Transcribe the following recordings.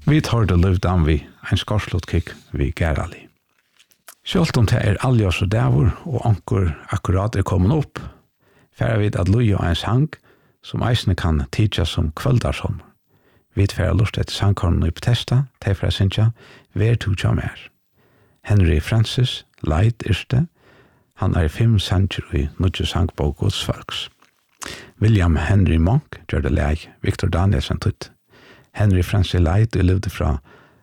Vi tar det liv dan vi, en skorslåtkikk vi Gerali. Sjølt om det alljørs og dævor, og anker akkurat kommet opp, færer vi at loja en sang, som eisene kan tidja som kvöldarsholm. Vi færer lust etter sangkornen i Bethesda, tilfra sinja, ver to tja mer. Henry Francis, Light Irste, han 5 sanger i nudje sangbok hos folks. William Henry Monk gjør det leg, Victor Danielsen tutt. Henry Francis Light levde fra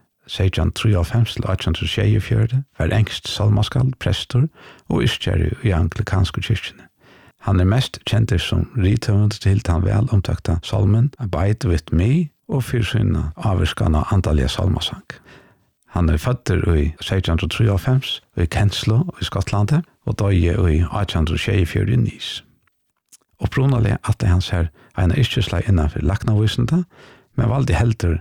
1653 til 1824, var engst salmaskald, prestor og iskjæri i anglikanske kyrkjene. Han mest kjent som rithøvund til han vel omtakta salmen Abide with me og fyrsynna avvirskana antallige salmasang. Han føtter i 1653 i Kenslo i Skottlandet og døye i 1824 i Nice. Opprunalig at hans her en yrkesleg innanfor laknavisende, men valgte helter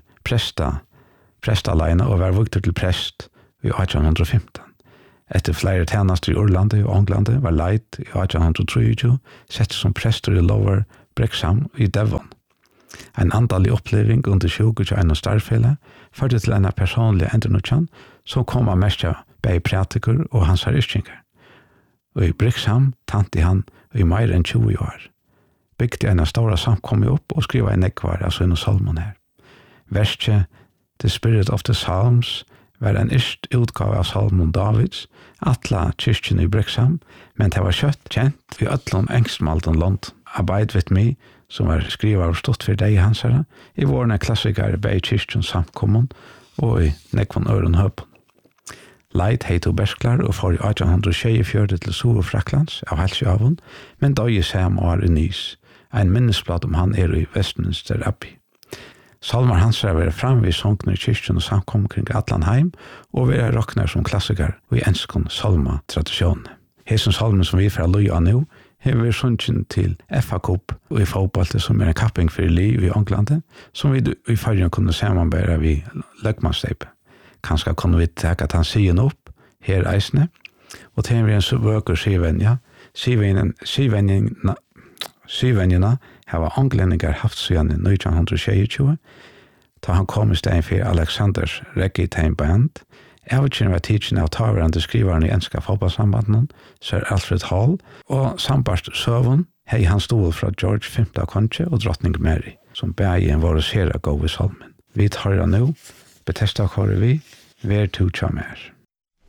prestaleina og var vukter til prest i 1815. Etter flere tjenester i Orlande og Anglande var Light i 1823 sett som prester i Lower Brexham i Devon. En andalig oppleving under 2021 starfele førte til en personlig endernutjan som kom av mestja bei pratiker og hans yrkingar. Og i Brexham tante han i mer enn 20 år. Bygde en stora samkommet opp og skriva en ekvar av sønne salmon her. Verset The Spirit of the Psalms var en yrst utgave av Salmon Davids, atla kyrkjen i Brexham, men det var kjent i ötlom engstmalden land. Abide with me, som var skriva og stått for deg hansara, i vårne klassikere bei kyrkjen samkommun og i nekvann øren høpen. Light heit og bersklar og for i 1824 til Sur Fraklands av Halsjavun, men døye sam år i Nice, ein minnesblad om han i Westminster Abbey. Salmar hans var framvis sångner i kyrkjen og samkom kring Atlanheim, og vi råkner som klassikar og i enskon salma-tradisjonen. Hesen salmen som vi fra Loja nå, har vi sunnkjen til FA-Cup og i fotballet som en kapping for liv i Anglande, som vi i fargen kunne samanbæra vi løgmannsteip. Kanskje kunne vi teka at han sier opp her eisne, og til vi en vøker syvenja, syvenjena har anglendingar haft siden i 1922, da han kom i stedet for Alexanders Reggae Band. Avgjøren var tidsen av taverande skrivaren i enska fotballsambanden, Sir Alfred Hall, og sambarst søvun hei han stod fra George V. Conche og drottning Mary, som begge var sera gå i salmen. Vi tar nå, Bethesda kåre vi, ver to tja mer.